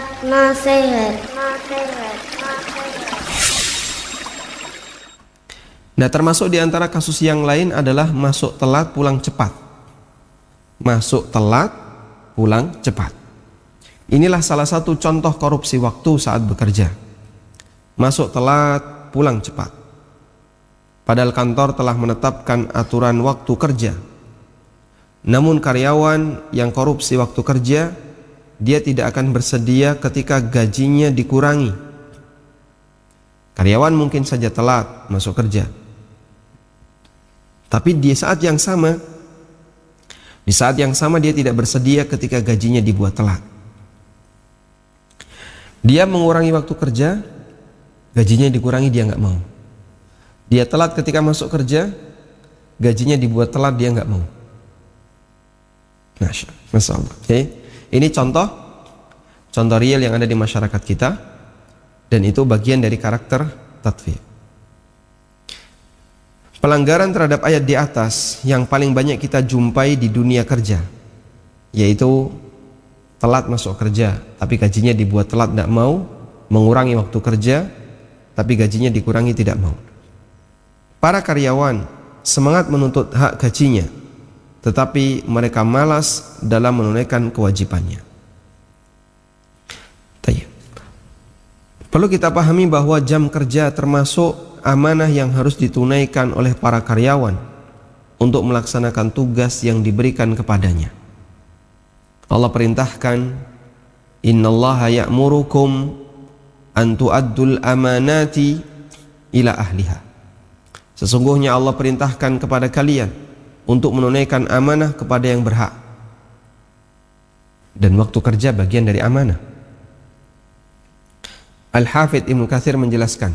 Nasihat. Nah, termasuk di antara kasus yang lain adalah masuk telat pulang cepat. Masuk telat pulang cepat. Inilah salah satu contoh korupsi waktu saat bekerja. Masuk telat pulang cepat. Padahal kantor telah menetapkan aturan waktu kerja. Namun karyawan yang korupsi waktu kerja, dia tidak akan bersedia ketika gajinya dikurangi. Karyawan mungkin saja telat masuk kerja, tapi di saat yang sama dia tidak bersedia ketika gajinya dibuat telat. Dia mengurangi waktu kerja, gajinya dikurangi, dia nggak mau. Dia telat ketika masuk kerja, gajinya dibuat telat, dia nggak mau. Masya Allah. Okay. Ini contoh real yang ada di masyarakat kita, dan itu bagian dari karakter tatfiq. Pelanggaran terhadap ayat di atas yang paling banyak kita jumpai di dunia kerja, yaitu telat masuk kerja tapi gajinya dibuat telat, tidak mau, mengurangi waktu kerja tapi gajinya dikurangi, tidak mau. Para karyawan semangat menuntut hak gajinya, tetapi mereka malas dalam menunaikan kewajibannya. Perlu kita pahami bahwa jam kerja termasuk amanah yang harus ditunaikan oleh para karyawan untuk melaksanakan tugas yang diberikan kepadanya. Allah perintahkan, innallaha ya'murukum an tu'addul amanati ila ahliha. Sesungguhnya Allah perintahkan kepada kalian untuk menunaikan amanah kepada yang berhak. Dan waktu kerja bagian dari amanah. Al-Hafidh Ibnu Katsir menjelaskan,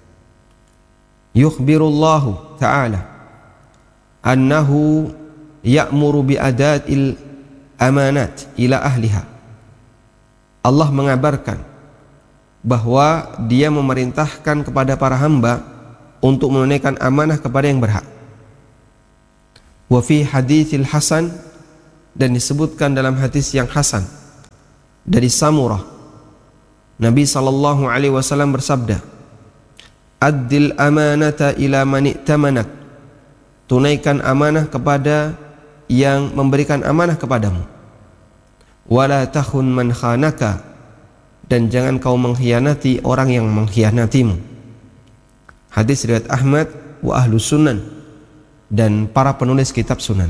yukhbirullahu ta'ala annahu ya'muru bi adatil amanat ila ahliha. Allah mengabarkan bahwa dia memerintahkan kepada para hamba untuk menunaikan amanah kepada yang berhak. Wa fi haditsil hasan, dan disebutkan dalam hadis yang hasan dari Samurah, Nabi sallallahu alaihi wasallam bersabda, addil amanata ila man i'tamanak, tunaikan amanah kepada yang memberikan amanah kepadamu. Wala takhun man khanaka, dan jangan kau mengkhianati orang yang mengkhianatimu. Hadis riwayat Ahmad wa Ahlus Sunan, dan para penulis kitab sunan,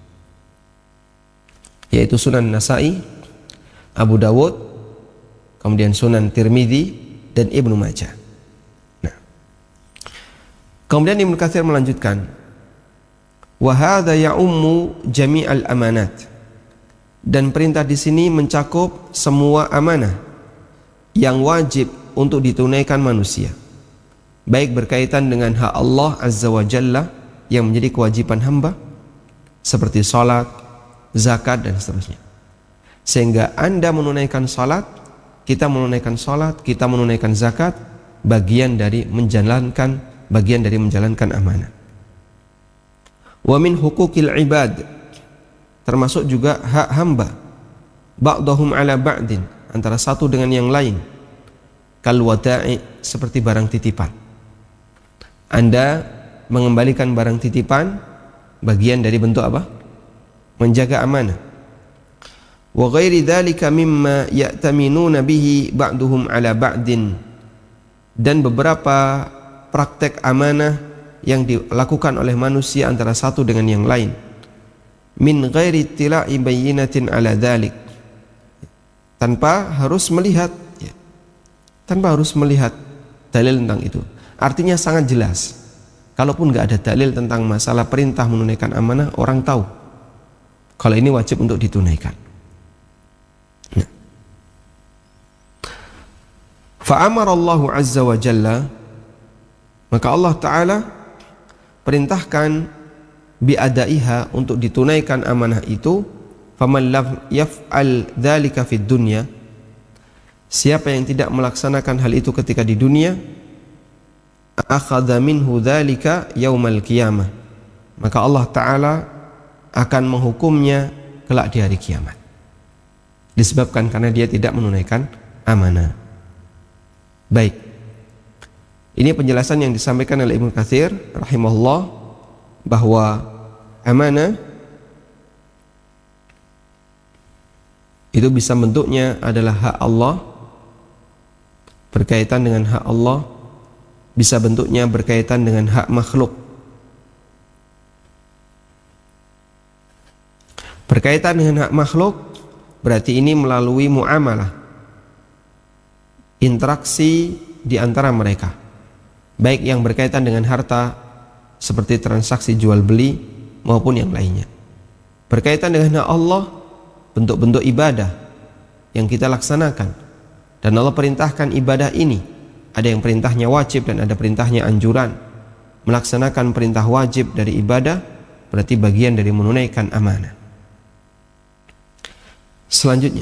yaitu Sunan Nasai, Abu Dawud, kemudian Sunan Tirmidzi dan Ibnu Majah. Nah, kemudian Ibnu Katsir melanjutkan, wa hadza ya'ummu jami'al amanat, dan perintah di sini mencakup semua amanah yang wajib untuk ditunaikan manusia, baik berkaitan dengan hak Allah Azza wa Jalla yang menjadi kewajiban hamba seperti salat, zakat dan seterusnya. Sehingga Anda menunaikan salat, kita menunaikan salat, kita menunaikan zakat, bagian dari menjalankan amanah. Wa min huquqil ibad, termasuk juga hak hamba, ba'dahum ala ba'din, antara satu dengan yang lain, kal wada'i, seperti barang titipan. Anda mengembalikan barang titipan, bagian dari bentuk apa? Menjaga amanah. Wa ghairi dzalika mimma ya'taminuna bihi ba'duhum ala ba'din, dan beberapa praktek amanah yang dilakukan oleh manusia antara satu dengan yang lain, min ghairi tila'i bayyinatin ala dzalik, tanpa harus melihat dalil tentang itu. Artinya sangat jelas. Kalaupun nggak ada dalil tentang masalah perintah menunaikan amanah, orang tahu kalau ini wajib untuk ditunaikan. Nah. Fa'amara Allah Azza wa Jalla, maka Allah Ta'ala perintahkan bi'adaiha, untuk ditunaikan amanah itu. Faman lam yaf'al dzalika fid dunya, siapa yang tidak melaksanakan hal itu ketika di dunia, akhadha minhu dzalika yaumal qiyamah, maka Allah Ta'ala akan menghukumnya kelak di hari kiamat, disebabkan karena dia tidak menunaikan amanah. Baik. Ini penjelasan yang disampaikan oleh Ibnu Katsir rahimahullah bahwa amanah itu bisa bentuknya adalah hak Allah, berkaitan dengan hak Allah, bisa bentuknya berkaitan dengan hak makhluk. Berkaitan dengan hak makhluk berarti ini melalui muamalah, interaksi di antara mereka, baik yang berkaitan dengan harta seperti transaksi jual beli maupun yang lainnya. Berkaitan dengan hak Allah, bentuk-bentuk ibadah yang kita laksanakan, dan Allah perintahkan ibadah ini, ada yang perintahnya wajib dan ada perintahnya anjuran. Melaksanakan perintah wajib dari ibadah berarti bagian dari menunaikan amanah. Selanjutnya,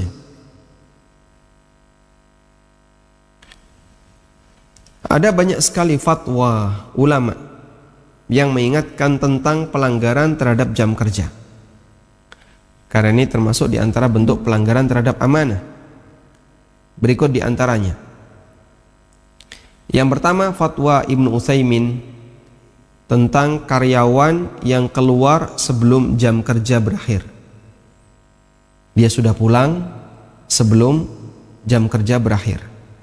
ada banyak sekali fatwa ulama yang mengingatkan tentang pelanggaran terhadap jam kerja, karena ini termasuk di antara bentuk pelanggaran terhadap amanah. Berikut di antaranya. Yang pertama, fatwa Ibnu Utsaimin tentang karyawan yang keluar sebelum jam kerja berakhir. Dia sudah pulang sebelum jam kerja berakhir.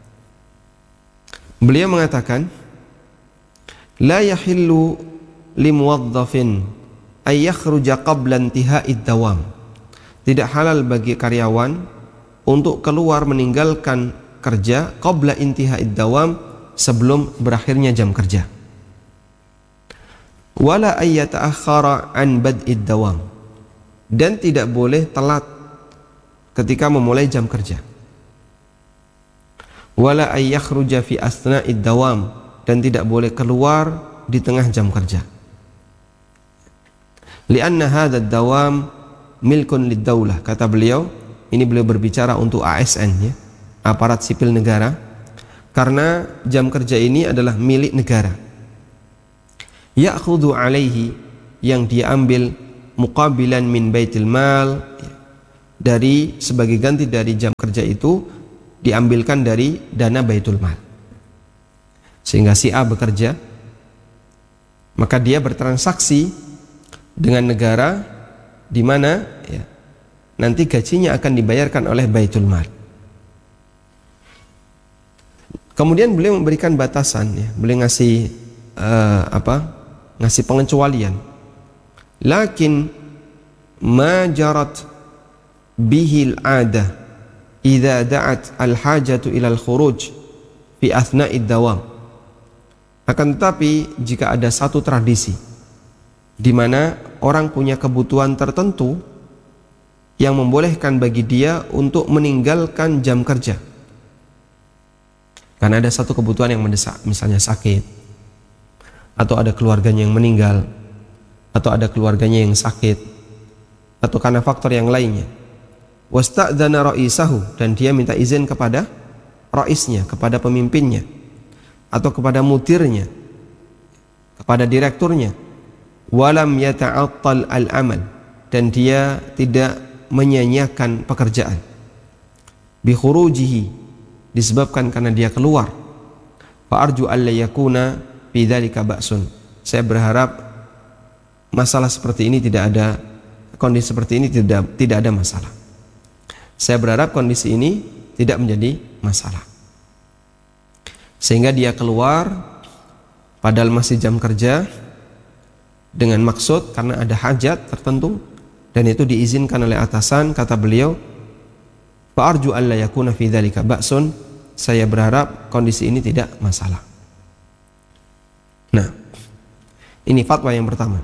Beliau mengatakan, la yahillu limuwaddafin ay yakhruja qabla intiha'id dawam. Tidak halal bagi karyawan untuk keluar meninggalkan kerja qabla intiha'id dawam, sebelum berakhirnya jam kerja. Wala ay yata'akhkhara an bad'id dawam. Dan tidak boleh telat ketika memulai jam kerja. Wala ay yakhruja fi asna'id dawam. Dan tidak boleh keluar di tengah jam kerja. Lianna hadha ad-dawam milkun lid-daulah. Kata beliau, ini beliau berbicara untuk ASN ya, aparat sipil negara, karena jam kerja ini adalah milik negara. Ya'khudhu alaihi, yang dia ambil muqabilan min baitil mal, dari sebagai ganti dari jam kerja itu diambilkan dari dana baitul mal. Sehingga si A bekerja, maka dia bertransaksi dengan negara di mana ya, nanti gajinya akan dibayarkan oleh baitul mal. Kemudian beliau memberikan batasan ya, beliau ngasih ngasih pengecualian. Lakin ma jarat bihil adah idza da'at al-hajatu ila al-khuruj fi athna'id dawam. Akan tetapi jika ada satu tradisi di mana orang punya kebutuhan tertentu yang membolehkan bagi dia untuk meninggalkan jam kerja, karena ada satu kebutuhan yang mendesak, misalnya sakit, atau ada keluarganya yang meninggal, atau ada keluarganya yang sakit, atau karena faktor yang lainnya. Wasta'dzana ra'isahu, dan dia minta izin kepada raisnya, kepada pemimpinnya, atau kepada mudirnya, kepada direkturnya. Walam yata'attal al-amal, dan dia tidak menyanyiakan pekerjaan. Bi khurujihi, disebabkan karena dia keluar. Fa arju alla yakuna fi dzalika ba'sun. Saya berharap masalah seperti ini tidak ada, kondisi seperti ini tidak ada masalah. Saya berharap kondisi ini tidak menjadi masalah. Sehingga dia keluar padahal masih jam kerja dengan maksud karena ada hajat tertentu, dan itu diizinkan oleh atasan. Kata beliau, fa arju alla yakuna fi dzalika ba'sun. Saya berharap kondisi ini tidak masalah. Nah, ini fatwa yang pertama.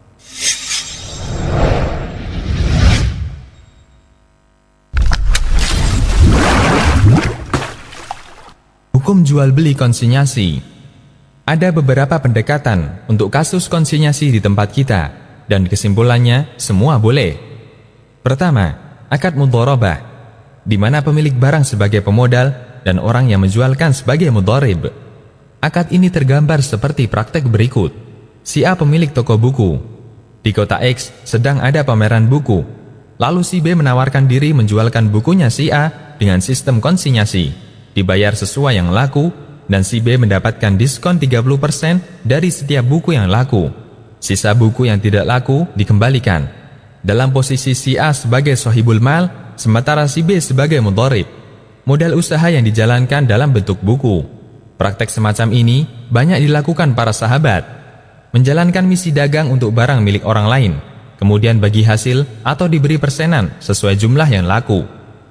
Hukum jual beli konsinyasi. Ada beberapa pendekatan untuk kasus konsinyasi di tempat kita, dan kesimpulannya semua boleh. Pertama, akad mudharabah, di mana pemilik barang sebagai pemodal dan orang yang menjualkan sebagai mudharib. Akad ini tergambar seperti praktek berikut. Si A pemilik toko buku. Di kota X sedang ada pameran buku. Lalu si B menawarkan diri menjualkan bukunya si A dengan sistem konsinyasi. dibayar sesuai yang laku, dan si B mendapatkan diskon 30% dari setiap buku yang laku. Sisa buku yang tidak laku dikembalikan. Dalam posisi si A sebagai sohibul mal, sementara si B sebagai mudharib. Modal usaha yang dijalankan dalam bentuk buku. Praktek semacam ini banyak dilakukan para sahabat. Menjalankan misi dagang untuk barang milik orang lain, kemudian bagi hasil atau diberi persenan sesuai jumlah yang laku.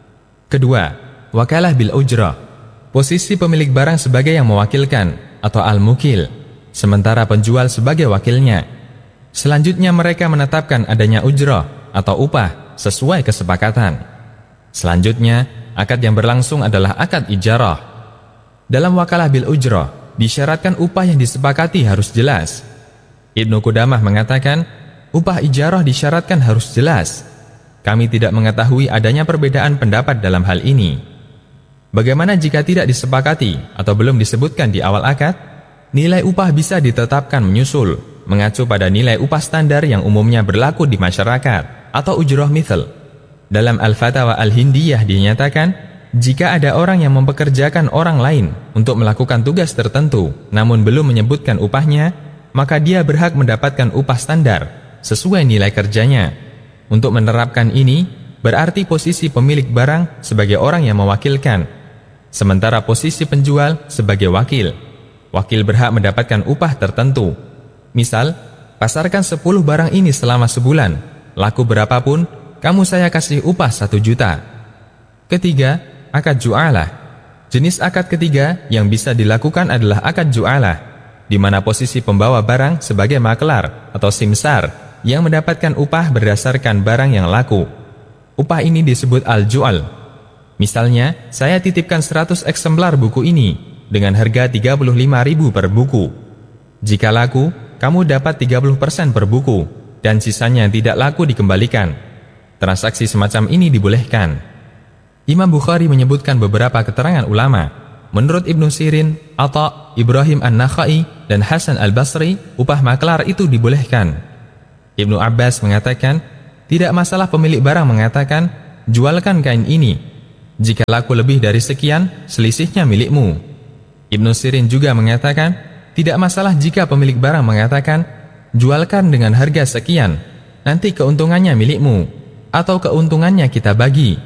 Kedua, wakalah bil ujrah. Posisi pemilik barang sebagai yang mewakilkan atau al-mukil, sementara penjual sebagai wakilnya. Selanjutnya mereka menetapkan adanya ujrah atau upah sesuai kesepakatan. Selanjutnya, akad yang berlangsung adalah akad ijarah. Dalam wakalah bil ujrah, disyaratkan upah yang disepakati harus jelas. Ibnu Qudamah mengatakan, upah ijarah disyaratkan harus jelas. Kami tidak mengetahui adanya perbedaan pendapat dalam hal ini. Bagaimana jika tidak disepakati atau belum disebutkan di awal akad? Nilai upah bisa ditetapkan menyusul, mengacu pada nilai upah standar yang umumnya berlaku di masyarakat, atau ujroh mithal. Dalam Al-Fatawa Al-Hindiyah dinyatakan, jika ada orang yang mempekerjakan orang lain untuk melakukan tugas tertentu, namun belum menyebutkan upahnya, maka dia berhak mendapatkan upah standar, sesuai nilai kerjanya. Untuk menerapkan ini, berarti posisi pemilik barang sebagai orang yang mewakilkan, sementara posisi penjual sebagai wakil. Wakil berhak mendapatkan upah tertentu. Misal, pasarkan 10 barang ini selama sebulan. Laku berapapun, kamu saya kasih upah 1 juta. Ketiga, akad ju'alah. Jenis akad ketiga yang bisa dilakukan adalah akad ju'alah, di mana posisi pembawa barang sebagai maklar atau simsar yang mendapatkan upah berdasarkan barang yang laku. Upah ini disebut al-ju'al. Misalnya, saya titipkan 100 eksemplar buku ini dengan harga 35.000 per buku. Jika laku, kamu dapat 30% per buku, dan sisanya yang tidak laku dikembalikan. Transaksi semacam ini dibolehkan. Imam Bukhari menyebutkan beberapa keterangan ulama. Menurut Ibnu Sirin, Atha, Ibrahim An-Nakhai, dan Hasan Al-Basri, upah maklar itu dibolehkan. Ibnu Abbas mengatakan, tidak masalah pemilik barang mengatakan, jualkan kain ini. Jika laku lebih dari sekian, selisihnya milikmu. Ibnu Sirin juga mengatakan, tidak masalah jika pemilik barang mengatakan, jualkan dengan harga sekian, nanti keuntungannya milikmu, atau keuntungannya kita bagi.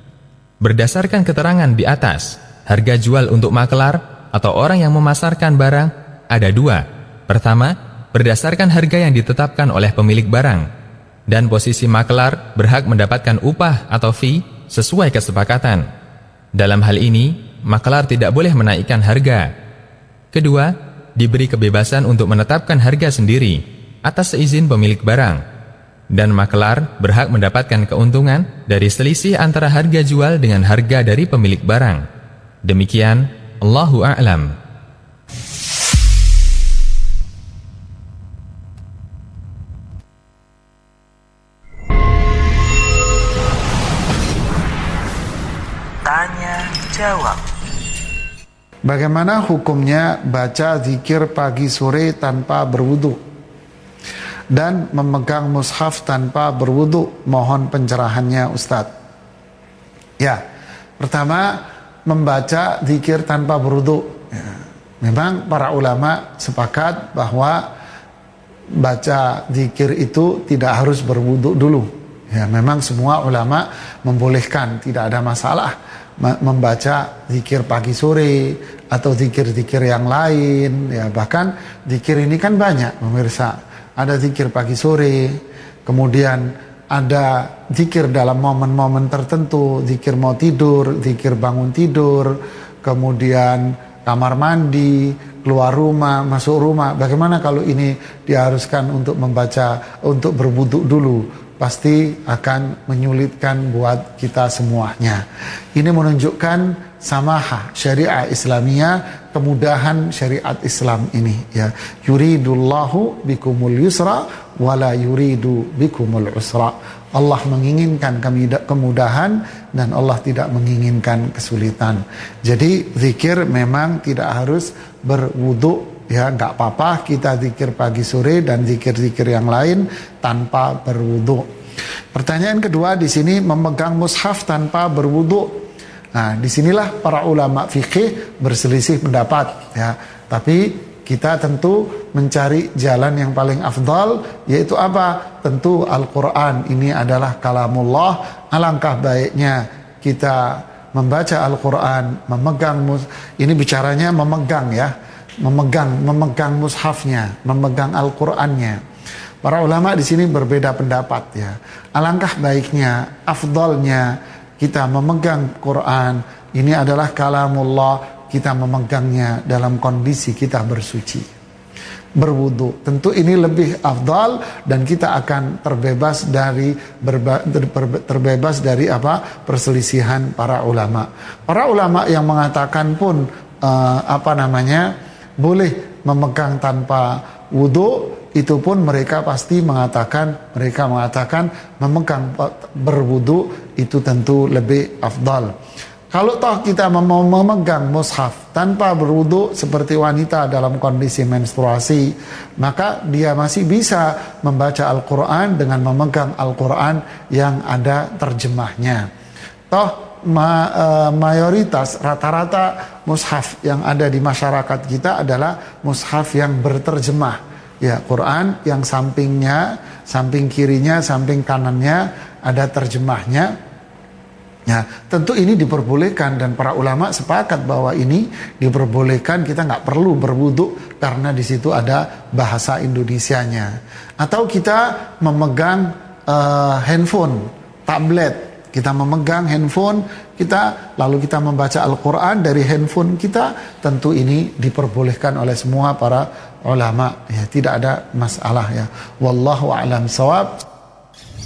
Berdasarkan keterangan di atas, harga jual untuk maklar atau orang yang memasarkan barang ada 2. Pertama, berdasarkan harga yang ditetapkan oleh pemilik barang, dan posisi maklar berhak mendapatkan upah atau fee sesuai kesepakatan. Dalam hal ini, maklar tidak boleh menaikkan harga. Kedua, diberi kebebasan untuk menetapkan harga sendiri atas seizin pemilik barang. Dan maklar berhak mendapatkan keuntungan dari selisih antara harga jual dengan harga dari pemilik barang. Demikian, Allahu a'lam. Tanya jawab. Bagaimana hukumnya baca zikir pagi sore tanpa berwudu dan memegang mushaf tanpa berwudu? Mohon pencerahannya, Ustadz. Ya, pertama, membaca zikir tanpa berwudu. Memang para ulama sepakat bahwa baca zikir itu tidak harus berwudu dulu. Ya, memang semua ulama membolehkan, tidak ada masalah membaca zikir pagi sore atau zikir-zikir yang lain. Ya, bahkan zikir ini kan banyak, pemirsa. Ada zikir pagi sore, kemudian ada zikir dalam momen-momen tertentu, zikir mau tidur, zikir bangun tidur, kemudian kamar mandi, keluar rumah, masuk rumah. Bagaimana kalau ini diharuskan untuk membaca, untuk berwudu dulu? Pasti akan menyulitkan buat kita semuanya. Ini menunjukkan samahah syariah Islamiyah, kemudahan syariat Islam ini, ya. Yuridullahu bikumul yusra wala yuridu bikumul usra. Allah menginginkan kemudahan dan Allah tidak menginginkan kesulitan. Jadi zikir memang tidak harus berwudu. Ya, nggak apa-apa kita zikir pagi sore dan zikir-zikir yang lain tanpa berwudu. Pertanyaan kedua di sini, memegang mushaf tanpa berwudu, Nah, disinilah para ulama fikih berselisih pendapat ya. Tapi kita tentu mencari jalan yang paling afdal, yaitu apa? Tentu Al-Quran ini adalah kalamullah. Alangkah baiknya kita membaca Al-Quran, ini bicaranya memegang ya, memegang mushafnya, memegang Al-Qurannya. Para ulama di sini berbeda pendapat ya. Alangkah baiknya, afdalnya kita memegang Quran, ini adalah kalamullah, kita memegangnya dalam kondisi kita bersuci, berwudu. Tentu ini lebih afdal dan kita akan terbebas dari perselisihan para ulama. Para ulama yang mengatakan pun boleh memegang tanpa wudu, itu pun mereka mengatakan memegang berwudu itu tentu lebih afdal. Kalau toh kita mau memegang mushaf tanpa berwudu seperti wanita dalam kondisi menstruasi, maka dia masih bisa membaca Al-Quran dengan memegang Al-Quran yang ada terjemahnya. Toh mayoritas rata-rata mushaf yang ada di masyarakat kita adalah mushaf yang berterjemah. Ya, Quran yang samping kirinya, samping kanannya ada terjemahnya. Ya, tentu ini diperbolehkan dan para ulama sepakat bahwa ini diperbolehkan, kita nggak perlu berwudu karena di situ ada bahasa Indonesianya. Atau kita memegang handphone, tablet. Kita memegang handphone kita, lalu kita membaca Al-Quran dari handphone kita, tentu ini diperbolehkan oleh semua para ulama ya, tidak ada masalah ya. Wallahu a'lam shawab.